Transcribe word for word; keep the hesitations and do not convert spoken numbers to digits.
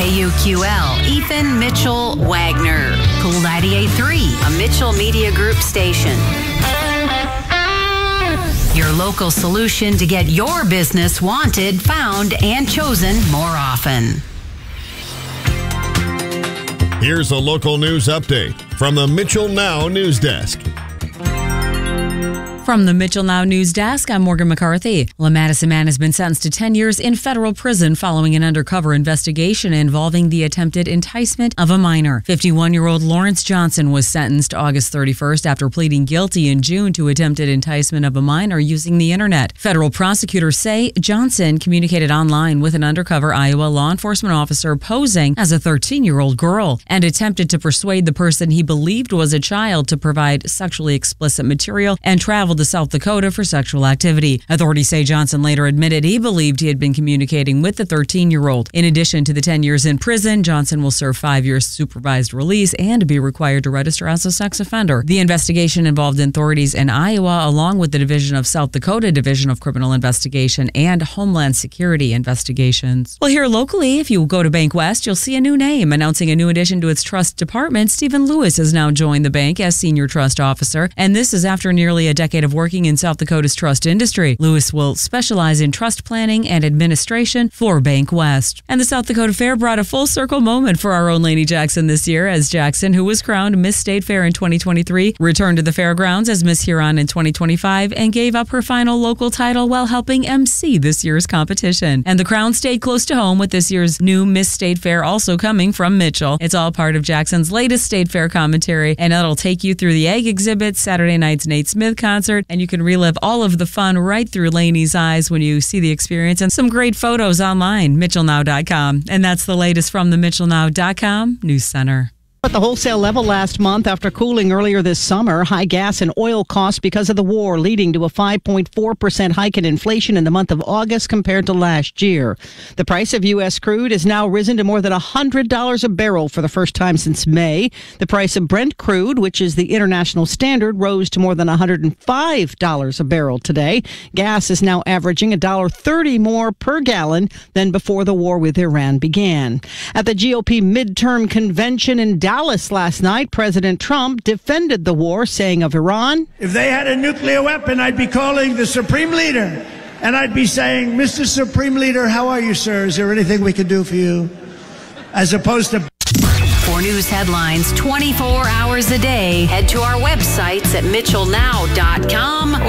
K U Q L, Ethan Mitchell Wagner. Cool ninety-eight point three, a Mitchell Media Group station. Your local solution to get your business wanted, found, and chosen more often. Here's a local news update from the Mitchell Now News Desk. From the Mitchell Now News Desk, I'm Morgan McCarthy. A Madison man has been sentenced to ten years in federal prison following an undercover investigation involving the attempted enticement of a minor. fifty-one-year-old Lawrence Johnson was sentenced August thirty-first after pleading guilty in June to attempted enticement of a minor using the internet. Federal prosecutors say Johnson communicated online with an undercover Iowa law enforcement officer posing as a thirteen-year-old girl and attempted to persuade the person he believed was a child to provide sexually explicit material and travel to South Dakota for sexual activity. Authorities say Johnson later admitted he believed he had been communicating with the thirteen-year-old. In addition to the ten years in prison, Johnson will serve five years supervised release and be required to register as a sex offender. The investigation involved authorities in Iowa along with the Division of South Dakota Division of Criminal Investigation and Homeland Security Investigations. Well, here locally, if you go to Bank West, you'll see a new name announcing a new addition to its trust department. Stephen Lewis has now joined the bank as senior trust officer, and this is after nearly a decade of working in South Dakota's trust industry. Lewis will specialize in trust planning and administration for Bank West. And the South Dakota Fair brought a full circle moment for our own Lainey Jackson this year, as Jackson, who was crowned Miss State Fair in twenty twenty-three, returned to the fairgrounds as Miss Huron in twenty twenty-five and gave up her final local title while helping emcee this year's competition. And the crown stayed close to home with this year's new Miss State Fair also coming from Mitchell. It's all part of Jackson's latest State Fair commentary, and it'll take you through the egg exhibit, Saturday night's Nate Smith concert, and you can relive all of the fun right through Lainey's eyes when you see the experience, and some great photos online, mitchell now dot com. And that's the latest from the mitchell now dot com News Center. At the wholesale level last month after cooling earlier this summer, high gas and oil costs because of the war leading to a five point four percent hike in inflation in the month of August compared to last year. The price of U S crude has now risen to more than one hundred dollars a barrel for the first time since May. The price of Brent crude, which is the international standard, rose to more than one hundred five dollars a barrel today. Gas is now averaging one dollar thirty more per gallon than before the war with Iran began. At the G O P midterm convention in Dallas last night, President Trump defended the war, saying of Iran, "If they had a nuclear weapon, I'd be calling the Supreme Leader, and I'd be saying, Mister Supreme Leader, how are you, sir? Is there anything we can do for you?" As opposed to... For news headlines twenty-four hours a day, head to our websites at mitchell now dot com